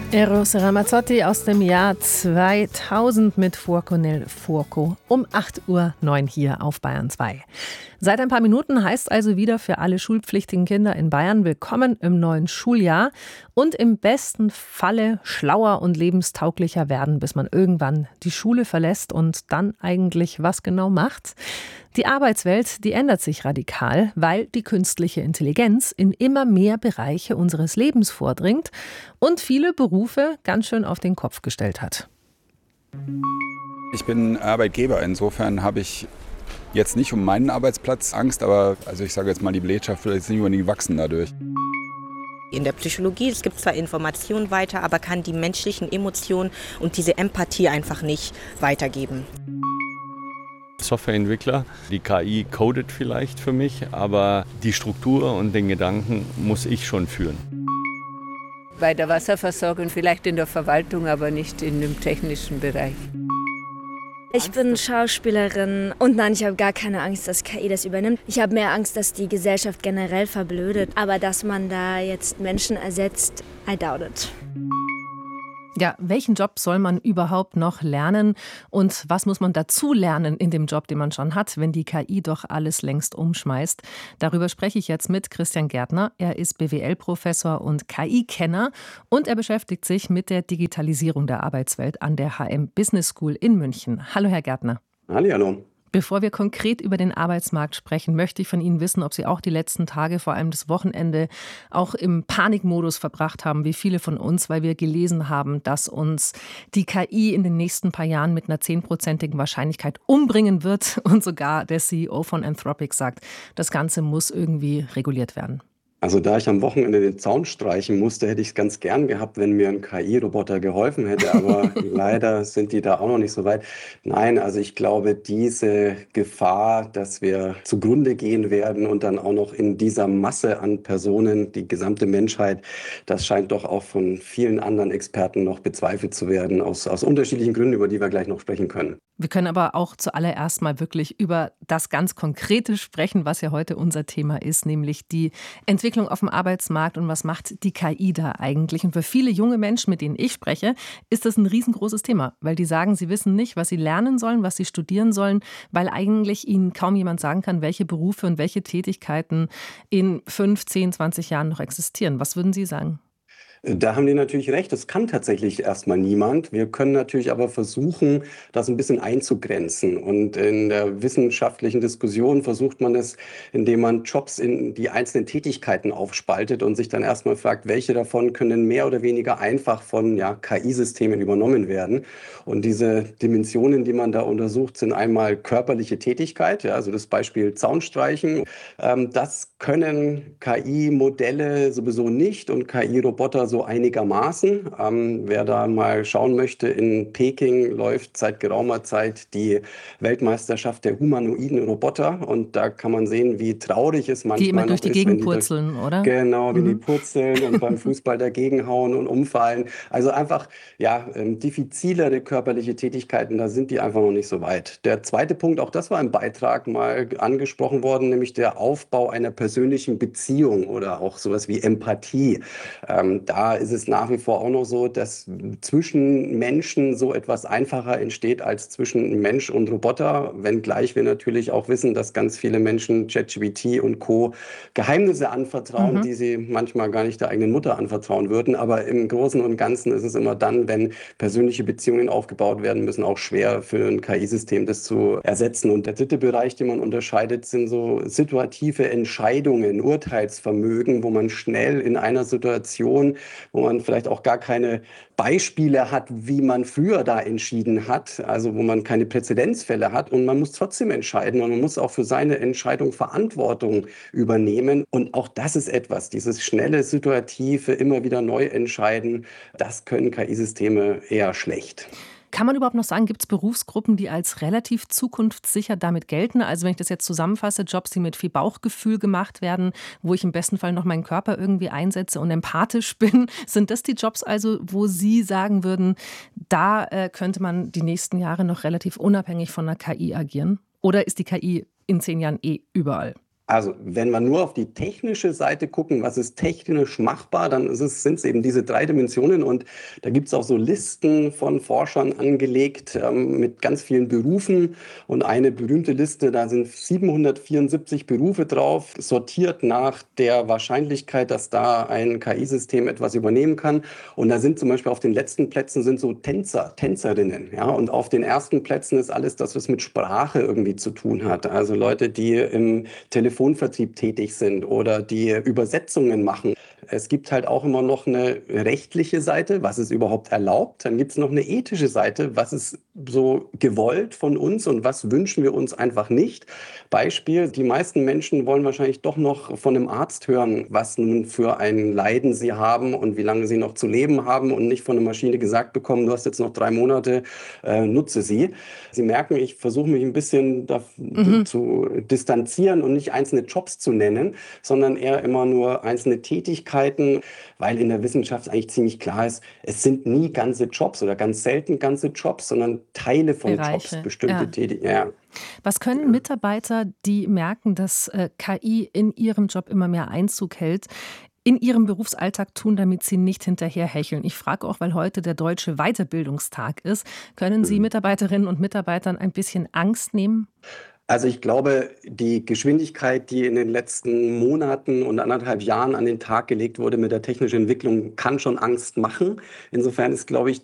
Eros Ramazzotti aus dem Jahr 2000 mit Fuoco nel Fuoco um 8:09 Uhr hier auf Bayern 2. Seit ein paar Minuten heißt also wieder für alle schulpflichtigen Kinder in Bayern willkommen im neuen Schuljahr und im besten Falle schlauer und lebenstauglicher werden, bis man irgendwann die Schule verlässt und dann eigentlich was genau macht. Die Arbeitswelt, die ändert sich radikal, weil die künstliche Intelligenz in immer mehr Bereiche unseres Lebens vordringt und viele Berufe ganz schön auf den Kopf gestellt hat. Ich bin Arbeitgeber, insofern habe ich jetzt nicht um meinen Arbeitsplatz Angst, aber ich sage jetzt mal, die Belegschaft wird jetzt nicht unbedingt wachsen dadurch. In der Psychologie, es gibt zwar Informationen weiter, aber kann die menschlichen Emotionen und diese Empathie einfach nicht weitergeben. Softwareentwickler, die KI codet vielleicht für mich, aber die Struktur und den Gedanken muss ich schon führen. Bei der Wasserversorgung, vielleicht in der Verwaltung, aber nicht in dem technischen Bereich. Ich bin Schauspielerin und nein, ich habe gar keine Angst, dass KI das übernimmt. Ich habe mehr Angst, dass die Gesellschaft generell verblödet. Aber dass man da jetzt Menschen ersetzt, I doubt it. Ja, welchen Job soll man überhaupt noch lernen und was muss man dazu lernen in dem Job, den man schon hat, wenn die KI doch alles längst umschmeißt? Darüber spreche ich jetzt mit Christian Gärtner. Er ist BWL-Professor und KI-Kenner und er beschäftigt sich mit der Digitalisierung der Arbeitswelt an der HM Business School in München. Hallo, Herr Gärtner. Hallo. Bevor wir konkret über den Arbeitsmarkt sprechen, möchte ich von Ihnen wissen, ob Sie auch die letzten Tage, vor allem das Wochenende, auch im Panikmodus verbracht haben, wie viele von uns, weil wir gelesen haben, dass uns die KI in den nächsten paar Jahren mit einer 10%igen Wahrscheinlichkeit umbringen wird. Und sogar der CEO von Anthropic sagt, das Ganze muss irgendwie reguliert werden. Also da ich am Wochenende den Zaun streichen musste, hätte ich es ganz gern gehabt, wenn mir ein KI-Roboter geholfen hätte, aber leider sind die da auch noch nicht so weit. Nein, also ich glaube, diese Gefahr, dass wir zugrunde gehen werden und dann auch noch in dieser Masse an Personen, die gesamte Menschheit, das scheint doch auch von vielen anderen Experten noch bezweifelt zu werden, aus unterschiedlichen Gründen, über die wir gleich noch sprechen können. Wir können aber auch zuallererst mal wirklich über das ganz Konkrete sprechen, was ja heute unser Thema ist, nämlich die Entwicklung auf dem Arbeitsmarkt und was macht die KI da eigentlich. Und für viele junge Menschen, mit denen ich spreche, ist das ein riesengroßes Thema, weil die sagen, sie wissen nicht, was sie lernen sollen, was sie studieren sollen, weil eigentlich ihnen kaum jemand sagen kann, welche Berufe und welche Tätigkeiten in 5, 10, 20 Jahren noch existieren. Was würden Sie sagen? Da haben die natürlich recht, das kann tatsächlich erstmal niemand. Wir können natürlich aber versuchen, das ein bisschen einzugrenzen. Und in der wissenschaftlichen Diskussion versucht man es, indem man Jobs in die einzelnen Tätigkeiten aufspaltet und sich dann erstmal fragt, welche davon können mehr oder weniger einfach von KI-Systemen übernommen werden. Und diese Dimensionen, die man da untersucht, sind einmal körperliche Tätigkeit, also das Beispiel Zaunstreichen. Das können KI-Modelle sowieso nicht und KI-Roboter so einigermaßen. Wer da mal schauen möchte, in Peking läuft seit geraumer Zeit die Weltmeisterschaft der humanoiden Roboter und da kann man sehen, wie traurig es manchmal die immer noch durch die ist, Gegend purzeln, oder? Genau, wie die purzeln und beim Fußball dagegen hauen und umfallen. Also einfach, diffizilere körperliche Tätigkeiten, da sind die einfach noch nicht so weit. Der zweite Punkt, auch das war im Beitrag mal angesprochen worden, nämlich der Aufbau einer persönlichen Beziehung oder auch sowas wie Empathie. Da ist es nach wie vor auch noch so, dass zwischen Menschen so etwas einfacher entsteht als zwischen Mensch und Roboter, wenngleich wir natürlich auch wissen, dass ganz viele Menschen ChatGPT und Co. Geheimnisse anvertrauen, die sie manchmal gar nicht der eigenen Mutter anvertrauen würden. Aber im Großen und Ganzen ist es immer dann, wenn persönliche Beziehungen aufgebaut werden müssen, auch schwer für ein KI-System das zu ersetzen. Und der dritte Bereich, den man unterscheidet, sind so situative Entscheidungen, Urteilsvermögen, wo man schnell in einer Situation, wo man vielleicht auch gar keine Beispiele hat, wie man früher da entschieden hat, also wo man keine Präzedenzfälle hat und man muss trotzdem entscheiden und man muss auch für seine Entscheidung Verantwortung übernehmen und auch das ist etwas, dieses schnelle, situative, immer wieder neu entscheiden, das können KI-Systeme eher schlecht. Kann man überhaupt noch sagen, gibt es Berufsgruppen, die als relativ zukunftssicher damit gelten? Also wenn ich das jetzt zusammenfasse, Jobs, die mit viel Bauchgefühl gemacht werden, wo ich im besten Fall noch meinen Körper irgendwie einsetze und empathisch bin, sind das die Jobs also, wo Sie sagen würden, da könnte man die nächsten Jahre noch relativ unabhängig von einer KI agieren? Oder ist die KI in 10 Jahren überall? Also, wenn wir nur auf die technische Seite gucken, was ist technisch machbar, dann sind es eben diese 3 Dimensionen. Und da gibt es auch so Listen von Forschern angelegt mit ganz vielen Berufen. Und eine berühmte Liste, da sind 774 Berufe drauf, sortiert nach der Wahrscheinlichkeit, dass da ein KI-System etwas übernehmen kann. Und da sind zum Beispiel auf den letzten Plätzen sind so Tänzer, Tänzerinnen. Ja? Und auf den ersten Plätzen ist alles das, was mit Sprache irgendwie zu tun hat. Also Leute, die im Telefonvertrieb tätig sind oder die Übersetzungen machen. Es gibt halt auch immer noch eine rechtliche Seite, was ist überhaupt erlaubt. Dann gibt es noch eine ethische Seite, was ist so gewollt von uns und was wünschen wir uns einfach nicht. Beispiel, die meisten Menschen wollen wahrscheinlich doch noch von einem Arzt hören, was nun für ein Leiden sie haben und wie lange sie noch zu leben haben und nicht von einer Maschine gesagt bekommen, du hast jetzt noch 3 Monate, nutze sie. Sie merken, ich versuche mich ein bisschen zu distanzieren und nicht einzelne Jobs zu nennen, sondern eher immer nur einzelne Tätigkeiten, weil in der Wissenschaft eigentlich ziemlich klar ist, es sind nie ganze Jobs oder ganz selten ganze Jobs, sondern Teile von Bereiche, Jobs, bestimmte Tätigkeiten. Ja. Was können Mitarbeiter, die merken, dass KI in ihrem Job immer mehr Einzug hält, in ihrem Berufsalltag tun, damit sie nicht hinterherhecheln? Ich frage auch, weil heute der Deutsche Weiterbildungstag ist. Können Sie Mitarbeiterinnen und Mitarbeitern ein bisschen Angst nehmen? Also ich glaube, die Geschwindigkeit, die in den letzten Monaten und 1,5 Jahren an den Tag gelegt wurde mit der technischen Entwicklung, kann schon Angst machen. Insofern ist, glaube ich,